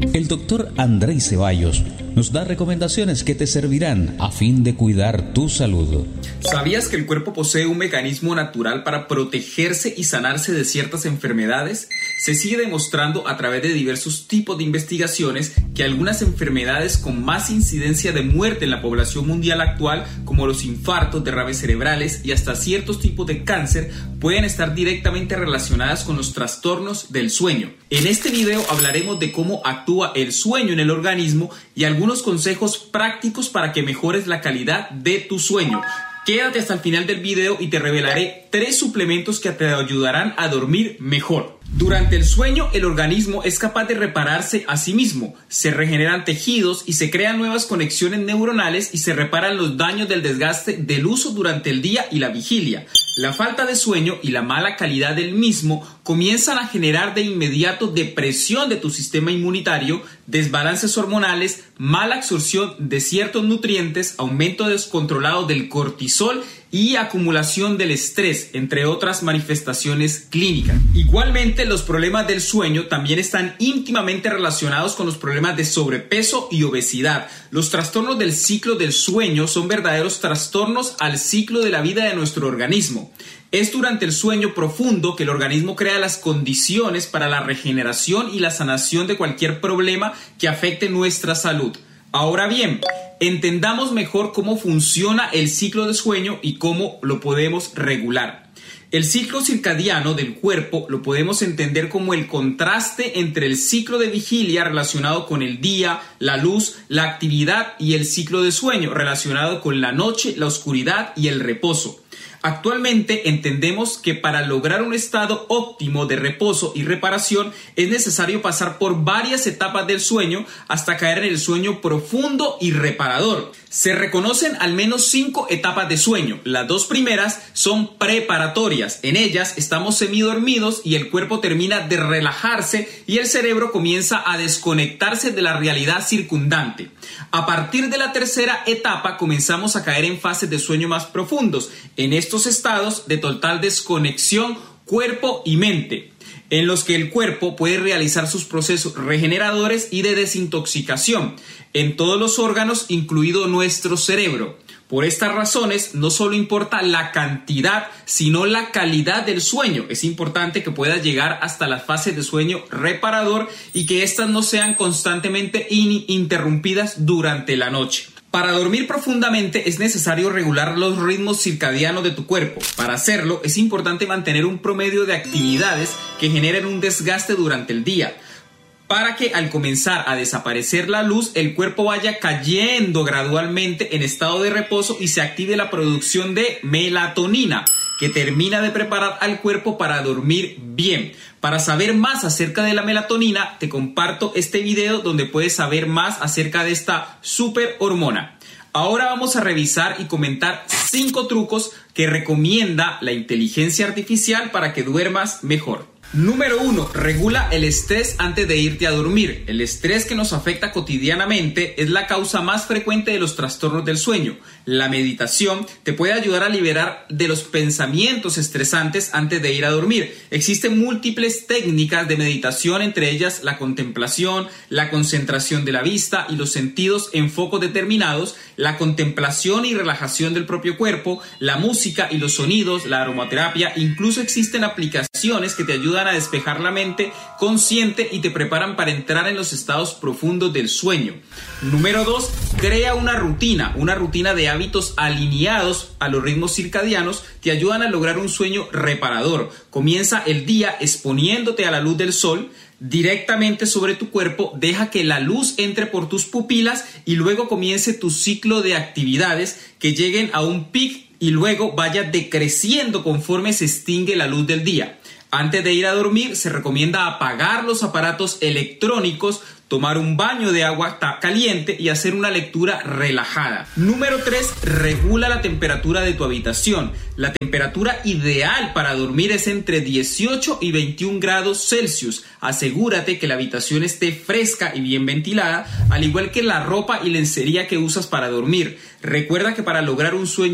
El doctor Andrei Ceballos nos da recomendaciones que te servirán a fin de cuidar tu salud. ¿Sabías que el cuerpo posee un mecanismo natural para protegerse y sanarse de ciertas enfermedades? Se sigue demostrando a través de diversos tipos de investigaciones que algunas enfermedades con más incidencia de muerte en la población mundial actual, como los infartos, derrames cerebrales y hasta ciertos tipos de cáncer, pueden estar directamente relacionadas con los trastornos del sueño. En este video hablaremos de cómo actúa el sueño en el organismo y algunos consejos prácticos para que mejores la calidad de tu sueño. Quédate hasta el final del video y te revelaré 3 suplementos que te ayudarán a dormir mejor. Durante el sueño, el organismo es capaz de repararse a sí mismo. Se regeneran tejidos y se crean nuevas conexiones neuronales y se reparan los daños del desgaste del uso durante el día y la vigilia. La falta de sueño y la mala calidad del mismo comienzan a generar de inmediato depresión de tu sistema inmunitario, desbalances hormonales, mala absorción de ciertos nutrientes, aumento descontrolado del cortisol y acumulación del estrés, entre otras manifestaciones clínicas. Igualmente, los problemas del sueño también están íntimamente relacionados con los problemas de sobrepeso y obesidad. Los trastornos del ciclo del sueño son verdaderos trastornos al ciclo de la vida de nuestro organismo. Es durante el sueño profundo que el organismo crea las condiciones para la regeneración y la sanación de cualquier problema que afecte nuestra salud. Ahora bien, entendamos mejor cómo funciona el ciclo de sueño y cómo lo podemos regular. El ciclo circadiano del cuerpo lo podemos entender como el contraste entre el ciclo de vigilia relacionado con el día, la luz, la actividad y el ciclo de sueño relacionado con la noche, la oscuridad y el reposo. Actualmente entendemos que para lograr un estado óptimo de reposo y reparación es necesario pasar por varias etapas del sueño hasta caer en el sueño profundo y reparador. Se reconocen al menos 5 etapas de sueño. Las 2 primeras son preparatorias. En ellas estamos semidormidos y el cuerpo termina de relajarse y el cerebro comienza a desconectarse de la realidad circundante. A partir de la tercera etapa comenzamos a caer en fases de sueño más profundos. En estos estados de total desconexión cuerpo y mente, en los que el cuerpo puede realizar sus procesos regeneradores y de desintoxicación en todos los órganos, incluido nuestro cerebro. Por estas razones, no solo importa la cantidad, sino la calidad del sueño. Es importante que puedas llegar hasta las fases de sueño reparador y que éstas no sean constantemente interrumpidas durante la noche. Para dormir profundamente es necesario regular los ritmos circadianos de tu cuerpo. Para hacerlo, es importante mantener un promedio de actividades que generen un desgaste durante el día, para que al comenzar a desaparecer la luz, el cuerpo vaya cayendo gradualmente en estado de reposo y se active la producción de melatonina, que termina de preparar al cuerpo para dormir bien. Para saber más acerca de la melatonina, te comparto este video donde puedes saber más acerca de esta super hormona. Ahora vamos a revisar y comentar 5 trucos que recomienda la inteligencia artificial para que duermas mejor. Número 1. Regula el estrés antes de irte a dormir. El estrés que nos afecta cotidianamente es la causa más frecuente de los trastornos del sueño. La meditación te puede ayudar a liberar de los pensamientos estresantes antes de ir a dormir. Existen múltiples técnicas de meditación, entre ellas la contemplación, la concentración de la vista y los sentidos en focos determinados, la contemplación y relajación del propio cuerpo, la música y los sonidos, la aromaterapia. Incluso existen aplicaciones que te ayudan a despejar la mente consciente y te preparan para entrar en los estados profundos del sueño. Número 2. Crea una rutina de hábitos alineados a los ritmos circadianos que ayudan a lograr un sueño reparador. Comienza el día exponiéndote a la luz del sol directamente sobre tu cuerpo, deja que la luz entre por tus pupilas y luego comience tu ciclo de actividades que lleguen a un pic y luego vaya decreciendo conforme se extingue la luz del día. Antes de ir a dormir, se recomienda apagar los aparatos electrónicos, tomar un baño de agua caliente y hacer una lectura relajada. Número 3. Regula la temperatura de tu habitación. La temperatura ideal para dormir es entre 18 y 21 grados Celsius. Asegúrate que la habitación esté fresca y bien ventilada, al igual que la ropa y lencería que usas para dormir. Recuerda que para lograr un sueño